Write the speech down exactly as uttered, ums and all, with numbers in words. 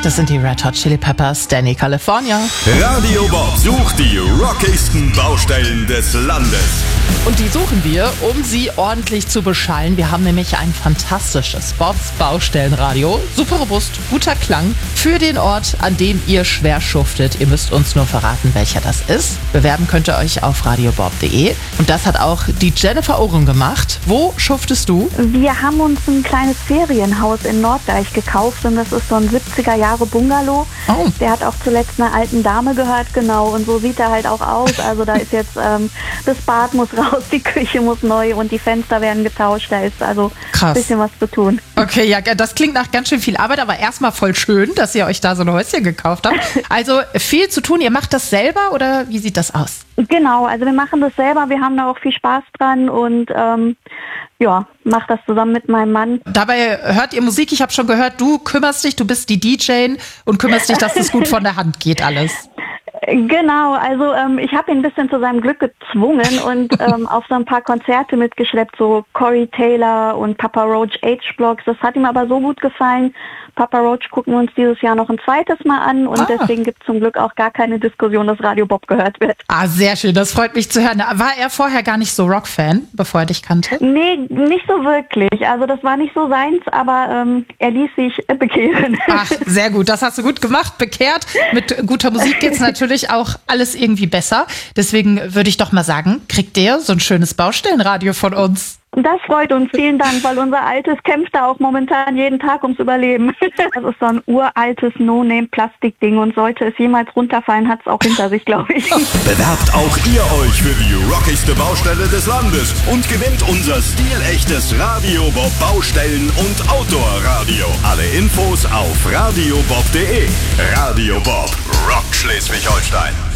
Das sind die Red Hot Chili Peppers, Danny California. Radio Bob sucht die rockigsten Baustellen des Landes. Und die suchen wir, um sie ordentlich zu beschallen. Wir haben nämlich ein fantastisches Bobs Baustellenradio. Super robust, guter Klang für den Ort, an dem ihr schwer schuftet. Ihr müsst uns nur verraten, welcher das ist. Bewerben könnt ihr euch auf radiobob punkt de. Und das hat auch die Jennifer Ohren gemacht. Wo schuftest du? Wir haben uns ein kleines Ferienhaus in Norddeich gekauft und das ist so ein siebziger Jahre Bungalow. Oh. Der hat auch zuletzt einer alten Dame gehört, genau. Und so sieht er halt auch aus. Also da ist jetzt ähm, das Bad muss raus, die Küche muss neu und die Fenster werden getauscht. Da ist also ein bisschen was zu tun. Okay, ja, das klingt nach ganz schön viel Arbeit, aber erstmal voll schön, dass ihr euch da so ein Häuschen gekauft habt. Also viel zu tun. Ihr macht das selber oder wie sieht das aus? Genau, also wir machen das selber. Wir haben da auch viel Spaß dran und ähm, ja, mach das zusammen mit meinem Mann. Dabei hört ihr Musik. Ich habe schon gehört, du kümmerst dich, du bist die D J und kümmerst dich, dass es gut von der Hand geht alles. Genau, also ähm, ich habe ihn ein bisschen zu seinem Glück gezwungen und ähm, auf so ein paar Konzerte mitgeschleppt, so Corey Taylor und Papa Roach H-Blocks. Das hat ihm aber so gut gefallen. Papa Roach gucken wir uns dieses Jahr noch ein zweites Mal an und ah. deswegen gibt es zum Glück auch gar keine Diskussion, dass Radio Bob gehört wird. Ah, sehr schön, das freut mich zu hören. War er vorher gar nicht so Rock-Fan, bevor er dich kannte? Nee, nicht so wirklich. Also das war nicht so seins, aber ähm, er ließ sich bekehren. Ach, sehr gut, das hast du gut gemacht, bekehrt. Mit guter Musik geht's natürlich auch alles irgendwie besser. Deswegen würde ich doch mal sagen, kriegt der so ein schönes Baustellenradio von uns. Das freut uns, vielen Dank, weil unser altes kämpft da auch momentan jeden Tag ums Überleben. Das ist so ein uraltes No-Name-Plastikding und sollte es jemals runterfallen, hat es auch hinter sich, glaube ich. Bewerbt auch ihr euch für die rockigste Baustelle des Landes und gewinnt unser stilechtes Radio Bob Baustellen- und Outdoor-Radio. Alle Infos auf radiobob punkt de. Radio Bob, Rock Schleswig-Holstein.